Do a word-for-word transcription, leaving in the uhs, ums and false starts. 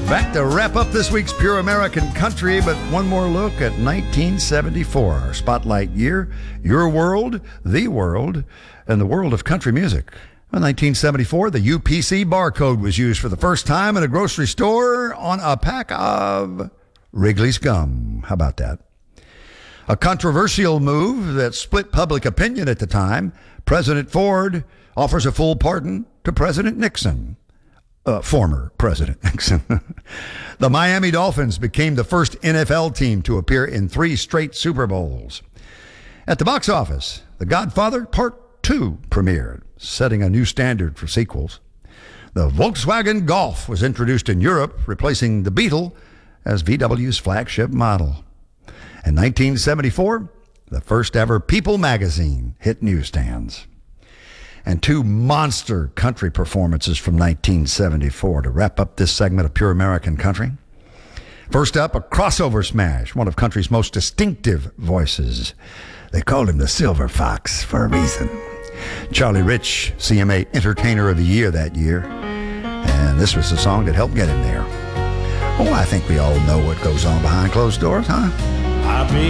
Back to wrap up this week's Pure American Country, but one more look at nineteen seventy-four, our spotlight year, your world, the world, and the world of country music. In nineteen seventy-four, the U P C barcode was used for the first time in a grocery store on a pack of Wrigley's gum. How about that? A controversial move that split public opinion at the time. President Ford offers a full pardon to President Nixon. Uh, former President Nixon. The Miami Dolphins became the first N F L team to appear in three straight Super Bowls. At the box office, The Godfather Part two premiered, setting a new standard for sequels. The Volkswagen Golf was introduced in Europe, replacing the Beetle as V W's flagship model. In nineteen seventy-four, the first ever People magazine hit newsstands. And two monster country performances from nineteen seventy-four to wrap up this segment of Pure American Country. First up, a crossover smash, one of country's most distinctive voices. They called him the Silver Fox for a reason. Charlie Rich, C M A Entertainer of the Year that year. And this was the song that helped get him there. Oh, I think we all know what goes on behind closed doors, huh? I